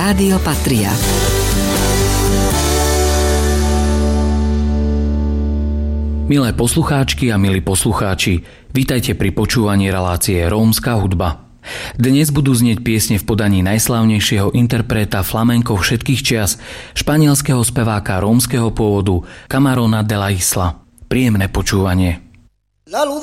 Rádio Patria. Milé poslucháčky a milí poslucháči, vítajte pri počúvaní relácie Rómska hudba. Dnes budú znieť piesne v podaní najslávnejšieho interpreta flamenco všetkých čias, španielského speváka rómskeho pôvodu Camarona de la Isla. Príjemné počúvanie.